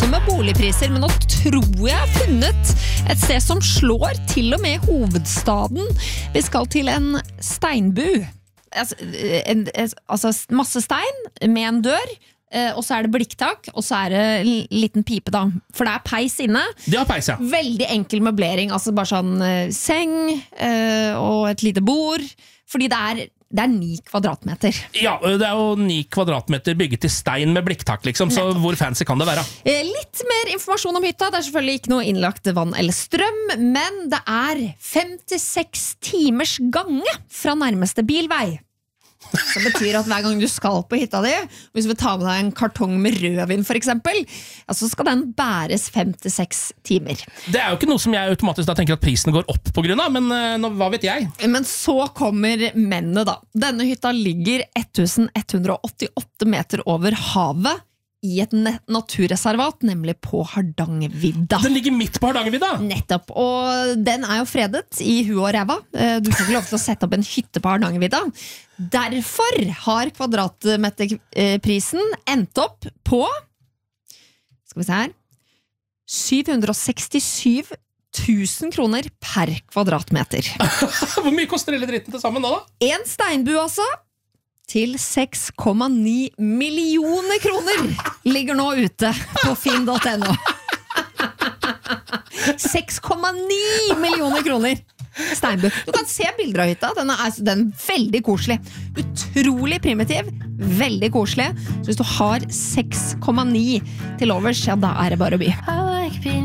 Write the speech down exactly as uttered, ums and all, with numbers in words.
også med boligpriser, men nå tror jeg jeg har funnet et sted som slår til og med hovedstaden. Vi skal til en steinbu. Altså, en, altså masse stein med en dør, og så er det blikktak, og så er det en liten pipe da. For det er peis inne. Det er peis, ja. Veldig enkel møblering, altså bare sånn seng og et lite bord. Fordi det er Det er ni kvadratmeter. Ja, det er jo ni kvadratmeter bygget i stein med blikktak, liksom, så Nettopp. hvor fancy kan det være? Litt mer informasjon om hytta. Det er selvfølgelig ikke noe innlagt vann eller strøm, men det er femtiseks timers gange fra nærmeste bilvei. Som betyr at hver gang du skal på hytta di, hvis du vil ta med deg en kartong med rødvin for eksempel, ja, så skal den bæres femtiseks timer. Det er jo ikke noe som jeg automatisk da tenker at prisen går opp på grunn av, men uh, nå, hva vet jeg? Men så kommer mennene da. Denne hytta ligger elleven åttiåtte meter over havet i et naturreservat, nemlig på Hardangervidda. Den ligger midt på Hardangervidda? Nettopp, og den er jo fredet i hu og ræva. Du får ikke lov til å sette opp en hytte på Hardangervidda. Derfor har kvadratmeterprisen endt opp på, skal vi se her, syv hundre sekstisju tusen kroner per kvadratmeter. Hvor mye koster hele dritten til sammen da da? En steinbu altså, til seks komma ni millioner kroner ligger nå ute på finn punktum no. seks komma ni millioner kroner steinbu. Du kan se bilder av hytta. Den er, den er veldig koselig. Utrolig primitiv, veldig koselig. Så hvis du har seks komma ni til overs, ja, da er det bare å by.